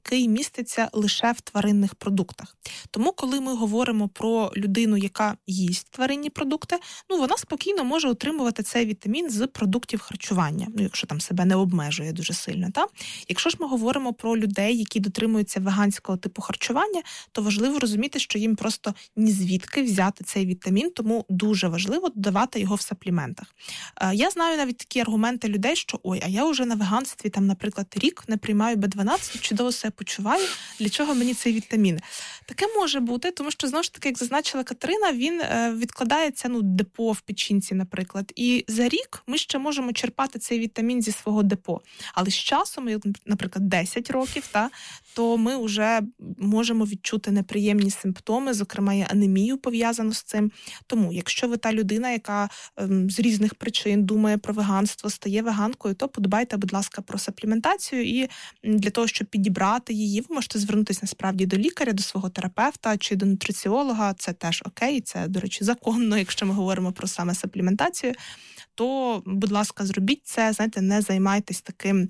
який міститься лише в тваринних продуктах. Тому, коли ми говоримо про людину, яка їсть тваринні продукти, вона спокійно може отримувати цей вітамін з продуктів харчування, якщо там себе не обмежує дуже сильно. Якщо ж ми говоримо про людей, які дотримуються веганського типу харчування, то важливо розуміти, що їм просто ні звідки взяти цей вітамін, тому дуже важливо додавати його в сапліментах. Я знаю навіть такі аргументи людей, що а я вже на веганстві, наприклад, рік не приймаю B12, чудово себе почуваю, для чого мені цей вітамін? Таке може бути, тому що, знову ж таки, як зазначила Катерина, він відкладається, депо в печінці, наприклад. І за рік ми ще можемо черпати цей вітамін зі свого депо. Але з часом, наприклад, 10 років, то ми вже можемо відчути неприємні симптоми, зокрема і анемію пов'язану з цим. Тому, якщо ви та людина, яка з різних причин думає про веганство, стає веганкою, то подбайте, будь ласка, про сапліментацію, і для того, щоб підібрати її, ви можете звернутися насправді до лікаря, до свого терапевта чи до нутриціолога. Це теж окей, це, до речі, законно, якщо ми говоримо про саме сапліментацію. То, будь ласка, зробіть це, не займайтесь таким,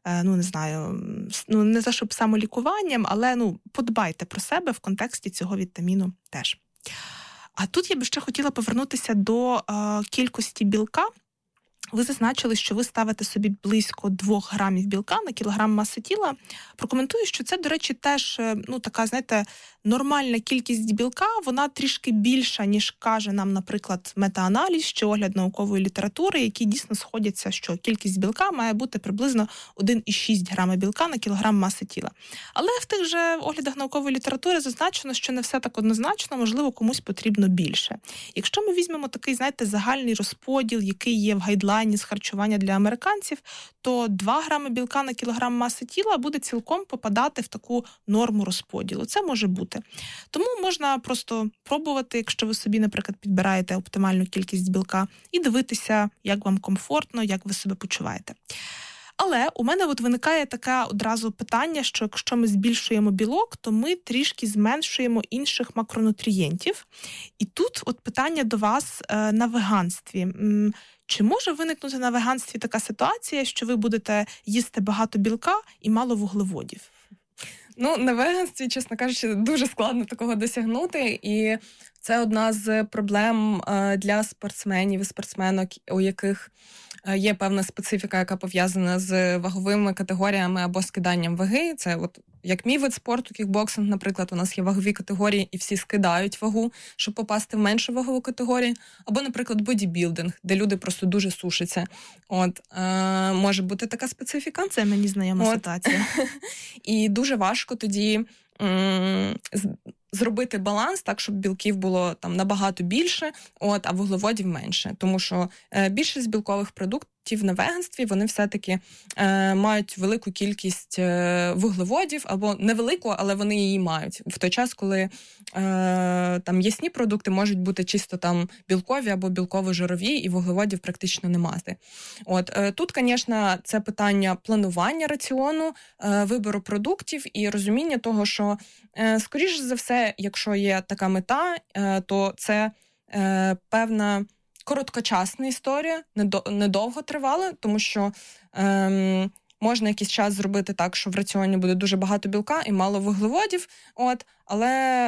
не те, щоб самолікуванням, але, подбайте про себе в контексті цього вітаміну теж. А тут я би ще хотіла повернутися до кількості білка. Ви зазначили, що ви ставите собі близько 2 грамів білка на кілограм маси тіла. Прокоментую, що це, до речі, теж, така, нормальна кількість білка, вона трішки більша, ніж каже нам, наприклад, метааналіз чи огляд наукової літератури, які дійсно сходяться, що кількість білка має бути приблизно 1,6 грама білка на кілограм маси тіла. Але в тих же оглядах наукової літератури зазначено, що не все так однозначно, можливо, комусь потрібно більше. Якщо ми візьмемо такий, загальний розподіл, який є в гайдлайні з харчування для американців, то 2 грами білка на кілограм маси тіла буде цілком попадати в таку норму розподілу. Це може бути. Тому можна просто пробувати, якщо ви собі, наприклад, підбираєте оптимальну кількість білка, і дивитися, як вам комфортно, як ви себе почуваєте. Але у мене виникає таке одразу питання, що якщо ми збільшуємо білок, то ми трішки зменшуємо інших макронутрієнтів. І тут питання до вас на веганстві. Чи може виникнути на веганстві така ситуація, що ви будете їсти багато білка і мало вуглеводів? На веганстві, чесно кажучи, дуже складно такого досягнути, і це одна з проблем для спортсменів і спортсменок, у яких є певна специфіка, яка пов'язана з ваговими категоріями або скиданням ваги. Це як мій вид спорту, кікбоксинг, наприклад, у нас є вагові категорії, і всі скидають вагу, щоб попасти в меншу вагову категорію. Або, наприклад, бодібілдинг, де люди просто дуже сушаться. Може бути така специфіка. Це мені знайома ситуація. І дуже важко тоді зробити баланс так, щоб білків було набагато більше, а вуглеводів менше. Тому що більшість білкових продуктів на веганстві, вони все-таки мають велику кількість вуглеводів, або невелику, але вони її мають. В той час, коли м'ясні продукти можуть бути чисто білкові або білково-жирові, і вуглеводів практично не мати. Тут, звісно, це питання планування раціону, вибору продуктів і розуміння того, що, скоріш за все, якщо є така мета, то це певна короткочасна історія, недовго тривала, тому що можна якийсь час зробити так, що в раціоні буде дуже багато білка і мало вуглеводів, але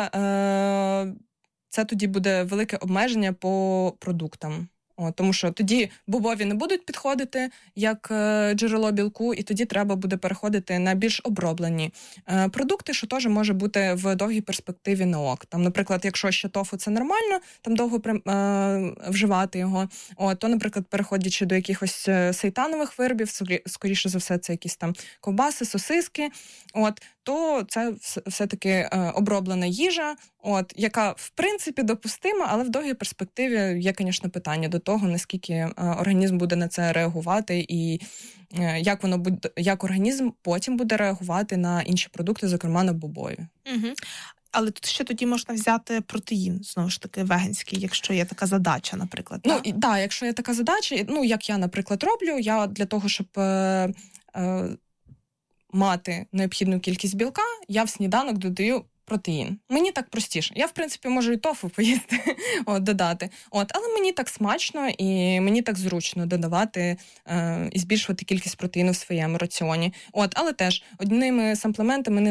це тоді буде велике обмеження по продуктам. Тому що тоді бобові не будуть підходити як джерело білку, і тоді треба буде переходити на більш оброблені продукти, що теж може бути в довгій перспективі на ок. Наприклад, якщо ще тофу це нормально, довго вживати його, то, наприклад, переходячи до якихось сейтанових виробів, скоріше за все, це якісь ковбаси, сосиски, то це все-таки оброблена їжа, яка, в принципі, допустима, але в довгій перспективі є, звісно, питання до того, наскільки організм буде на це реагувати і як організм потім буде реагувати на інші продукти, зокрема на бобові. Угу. Але тут ще тоді можна взяти протеїн, знову ж таки, веганський, якщо є така задача, наприклад. Так, якщо є така задача, як я, наприклад, роблю, я для того, щоб мати необхідну кількість білка, я в сніданок додаю протеїн. Мені так простіше. Я, в принципі, можу і тофу поїсти, додати. Але мені так смачно і мені так зручно додавати і збільшувати кількість протеїну в своєму раціоні. Але теж одними саплементами